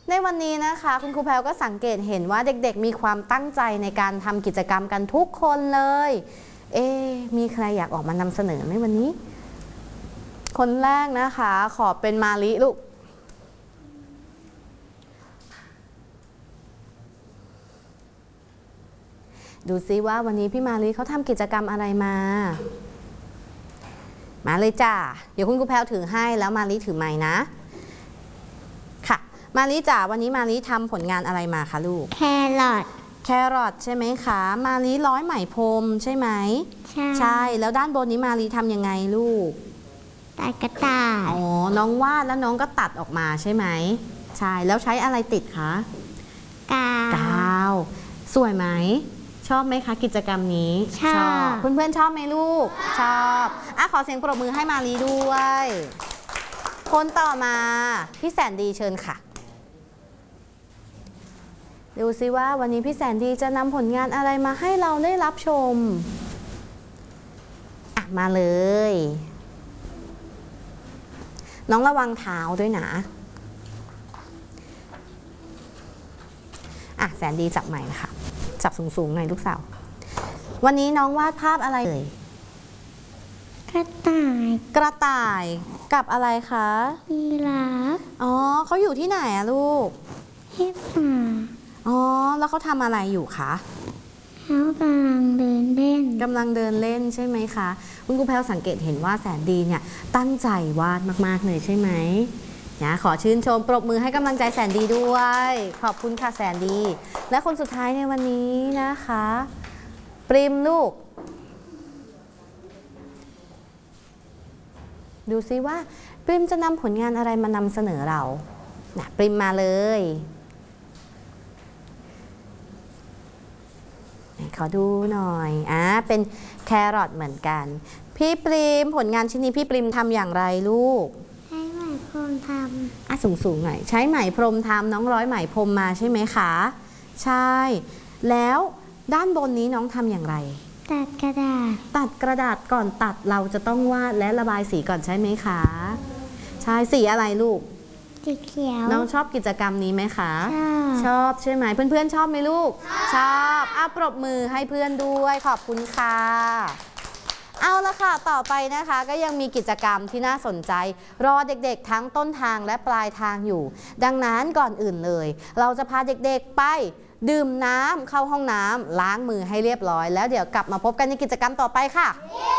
ในวันนี้นะคะคุณครูแพรวก็สังเกตเห็นว่าเด็กๆมีความตั้งใจในการทำกิจกรรมกันทุกคนเลยมีใครอยากออกมานำเสนอไหมวันนี้คนแรกนะคะขอเป็นมาลิลูกดูซิว่าวันนี้พี่มาลิเขาทำกิจกรรมอะไรมาเลยจ้าเดี๋ยวคุณครูแพรวถือให้แล้วมาลิถือไม้นะค่ะมาลิจ้าวันนี้มาลิทำผลงานอะไรมาคะลูกแครอทใช่ไหมคะมาลิร้อยไหมพรมใช่ไหมใช่แล้วด้านบนนี้มาลิทำยังไงลูกตัดกระต่ายอ๋อน้องวาดแล้วน้องก็ตัดออกมาใช่ไหมใช่แล้วใช้อะไรติดคะกาวสวยไหมชอบไหมคะกิจกรรมนี้ชอบเพื่อนๆชอบไหมลูกชอบขอเสียงปรบมือให้มาลีด้วยคนต่อมาพี่แสนดีเชิญค่ะดูซิว่าวันนี้พี่แสนดีจะนำผลงานอะไรมาให้เราได้รับชมมาเลยน้องระวังเท้าด้วยนะแสนดีจับใหม่นะคะจับสูงๆหน่อยลูกสาววันนี้น้องวาดภาพอะไรเอ่ยกระต่ายกับอะไรคะยีราฟอ๋อเขาอยู่ที่ไหนอะลูกที่ป่าอ๋อแล้วเขาทำอะไรอยู่คะเขากำลังเดินเล่นใช่ไหมคะคุณครูแพรวสังเกตเห็นว่าแสนดีเนี่ยตั้งใจวาดมากๆเลยใช่ไหมขอชื่นชมปรบมือให้กำลังใจแสนดีด้วยขอบคุณค่ะแสนดีและคนสุดท้ายในวันนี้นะคะปริมลูกดูซิว่าปริมจะนำผลงานอะไรมานำเสนอเราปริมมาเลยขอดูหน่อยเป็นแครอทเหมือนกันพี่ปริมผลงานชิ้นนี้พี่ปริมทำอย่างไรลูกใช้ไหมพรมทำสูงหน่อยใช้ไหมพรมทำน้องร้อยไหมพรมมาใช่ไหมคะใช่แล้วด้านบนนี้น้องทำอย่างไรตัดกระดาษก่อนตัดเราจะต้องวาดและระบายสีก่อนใช่ไหมคะใช่สีอะไรลูกสีเขียวน้องชอบกิจกรรมนี้ไหมคะชอบใช่ไหมเพื่อนๆชอบไหมลูกชอบปรบมือให้เพื่อนด้วยขอบคุณค่ะเอาละค่ะต่อไปนะคะก็ยังมีกิจกรรมที่น่าสนใจรอเด็กๆทั้งต้นทางและปลายทางอยู่ดังนั้นก่อนอื่นเลยเราจะพาเด็กๆไปดื่มน้ำเข้าห้องน้ำล้างมือให้เรียบร้อยแล้วเดี๋ยวกลับมาพบกันในกิจกรรมต่อไปค่ะ